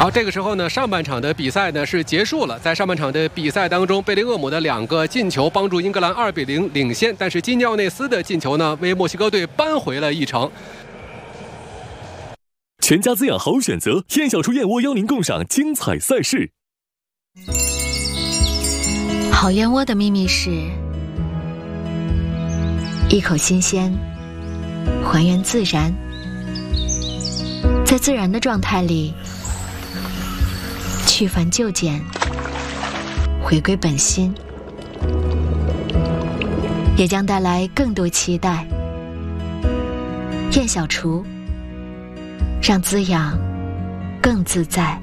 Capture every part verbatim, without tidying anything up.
好，这个时候呢，上半场的比赛呢是结束了。在上半场的比赛当中，贝林厄姆的两个进球帮助英格兰二比零领先，但是基尼奥内斯的进球呢，为墨西哥队扳回了一城。 全家滋养好选择，燕小厨燕窝邀您共赏精彩赛事。 好燕窝的秘密是一口新鲜，还原自然，在自然的状态里去繁就简，回归本心，也将带来更多期待。燕小厨，让滋养更自在。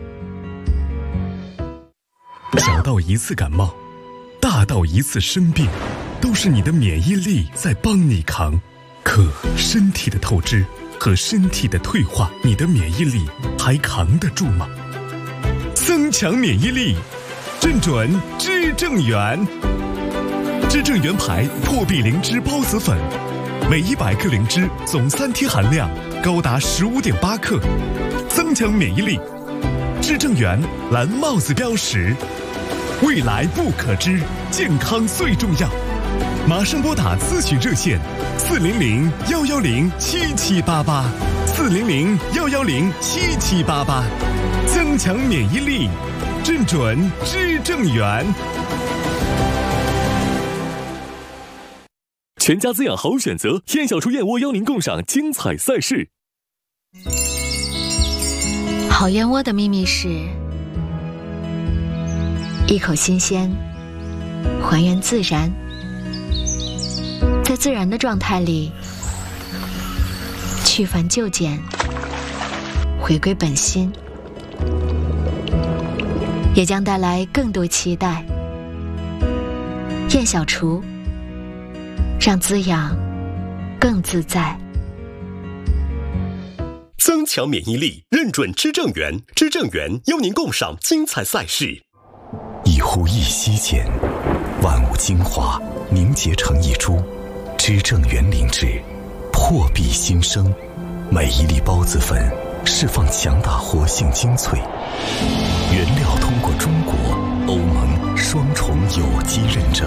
小到一次感冒，大到一次生病，都是你的免疫力在帮你扛。可身体的透支和身体的退化，你的免疫力还扛得住吗？增强免疫力，正准知正元。知正元牌破壁灵芝孢子粉，每一百克灵芝总三贴含量高达十五点八克，增强免疫力。知正元蓝帽子标识，未来不可知，健康最重要。马上拨打咨询热线四零零幺幺零七七八八，四零零幺幺零七七八八，增强免疫力，正准知正元。 全家滋养好选择，燕小厨燕窝邀您共赏精彩赛事。 好燕窝的秘密是一口新鲜，还原自然，在自然的状态里去繁就简，回归本心，也将带来更多期待。燕小厨，让滋养更自在。 增强免疫力，认准知正元，知正元邀您共赏精彩赛事。 一呼一吸间，万物精华凝结成一株，知正元灵芝破壁新生，每一粒孢子粉释放强大活性精粹，原料通过中国、欧盟双重有机认证，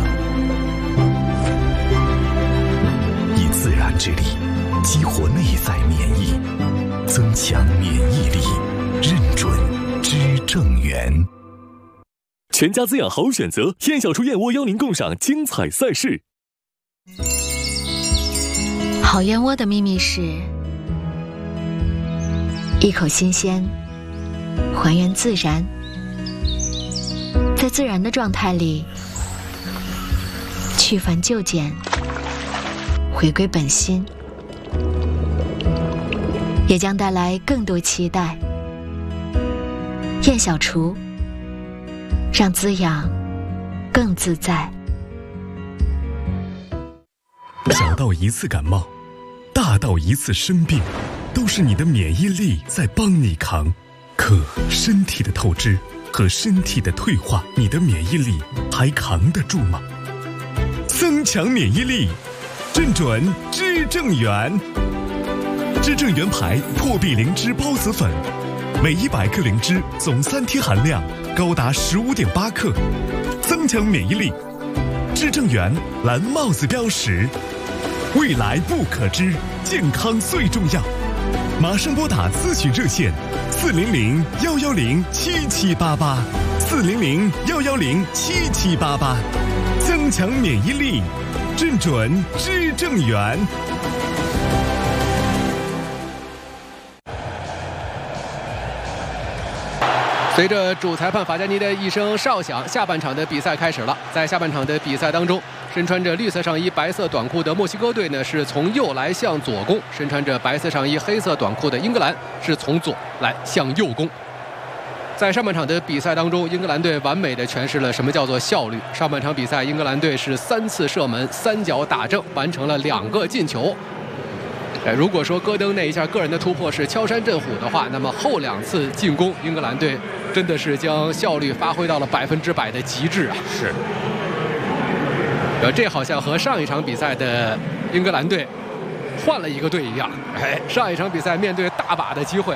以自然之力激活内在免疫，增强免疫力，认准知正元。 全家滋养好选择，燕小厨燕窝邀您共赏精彩赛事。 好燕窝的秘密是一口新鲜，还原自然，在自然的状态里去繁就简，回归本心，也将带来更多期待。燕小厨，让滋养更自在。 小到一次感冒，大到一次生病，都是你的免疫力在帮你扛。可身体的透支和身体的退化，你的免疫力还扛得住吗？增强免疫力，正准知正元。知正元牌破壁灵芝孢子粉，每一百克灵芝总三贴含量高达十五点八克，增强免疫力。知正元蓝帽子标识，未来不可知，健康最重要。马上拨打咨询热线四零零幺幺零七七八八，四零零幺幺零七七八八，增强免疫力，正准知正元。 随着主裁判法加尼的一声哨响，下半场的比赛开始了。在下半场的比赛当中，身穿着绿色上衣、白色短裤的墨西哥队呢是从右来向左攻，身穿着白色上衣、黑色短裤的英格兰是从左来向右攻。在上半场的比赛当中，英格兰队完美的诠释了什么叫做效率。上半场比赛，英格兰队是三次射门，三脚打正，完成了两个进球。呃，如果说戈登那一下个人的突破是敲山震虎的话，那么后两次进攻，英格兰队真的是将效率发挥到了百分之百的极致啊！ 是。 呃，这好像和上一场比赛的英格兰队换了一个队一样。哎，上一场比赛面对大把的机会。